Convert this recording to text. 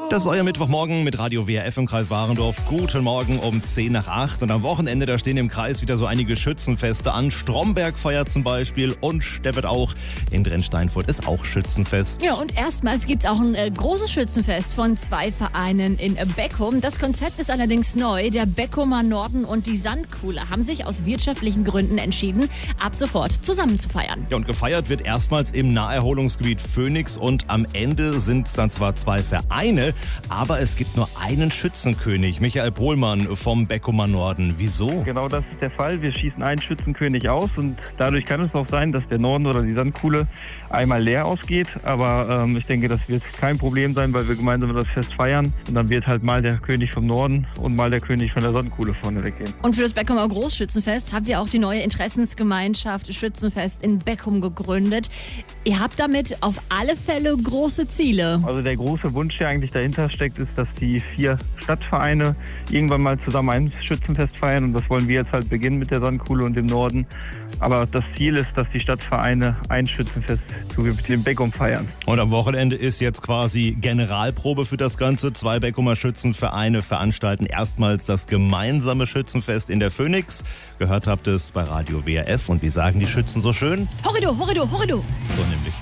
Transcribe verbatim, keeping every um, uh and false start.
Das ist euer Mittwochmorgen mit Radio W R F im Kreis Warendorf. Guten Morgen um zehn nach acht. Und am Wochenende, da stehen im Kreis wieder so einige Schützenfeste an. Stromberg feiert zum Beispiel und Stebbet auch. In Drensteinfurt ist auch Schützenfest. Ja, und erstmals gibt es auch ein äh, großes Schützenfest von zwei Vereinen in äh, Beckum. Das Konzept ist allerdings neu. Der Beckumer Norden und die Sandkuhle haben sich aus wirtschaftlichen Gründen entschieden, ab sofort zusammen zu feiern. Ja, und gefeiert wird erstmals im Naherholungsgebiet Phoenix. Und am Ende sind es dann zwar zwei Vereine, aber es gibt nur einen Schützenkönig, Michael Pohlmann vom Beckumer Norden. Wieso? Genau das ist der Fall. Wir schießen einen Schützenkönig aus und dadurch kann es auch sein, dass der Norden oder die Sandkuhle einmal leer ausgeht. Aber ähm, ich denke, das wird kein Problem sein, weil wir gemeinsam das Fest feiern. Und dann wird halt mal der König vom Norden und mal der König von der Sandkuhle vorne weggehen. Und für das Beckumer Großschützenfest habt ihr auch die neue Interessensgemeinschaft Schützenfest in Beckum gegründet. Ihr habt damit auf alle Fälle große Ziele. Also der große Wunsch, der eigentlich dahinter steckt, ist, dass die vier Stadtvereine irgendwann mal zusammen ein Schützenfest feiern. Und das wollen wir jetzt halt beginnen mit der Sandkuhle und dem Norden. Aber das Ziel ist, dass die Stadtvereine ein Schützenfest in Beckum feiern. Und am Wochenende ist jetzt quasi Generalprobe für das Ganze. Zwei Beckumer Schützenvereine veranstalten erstmals das gemeinsame Schützenfest in der Phoenix. Gehört habt es bei Radio W R F. Und wie sagen die Schützen so schön? Horrido, horrido, horrido! So nämlich.